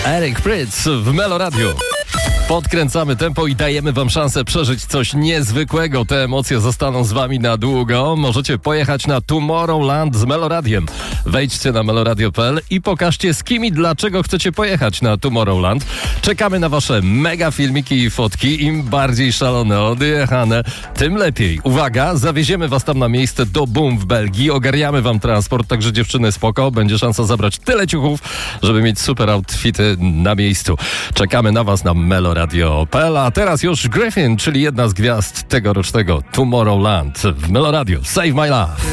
Eric Prydz w Melo Radio. Podkręcamy tempo i dajemy wam szansę przeżyć coś niezwykłego. Te emocje zostaną z wami na długo. Możecie pojechać na Tomorrowland z Meloradiem. Wejdźcie na meloradio.pl i pokażcie, z kim i dlaczego chcecie pojechać na Tomorrowland. Czekamy na wasze mega filmiki i fotki. Im bardziej szalone, odjechane, tym lepiej. Uwaga, zawieziemy was tam na miejsce do Boom w Belgii. Ogarniamy wam transport, także dziewczyny spoko. Będzie szansa zabrać tyle ciuchów, żeby mieć super outfity na miejscu. Czekamy na was na meloradio.pl. A teraz już Griffin, czyli jedna z gwiazd tegorocznego Tomorrowland w Meloradio. Save My Love.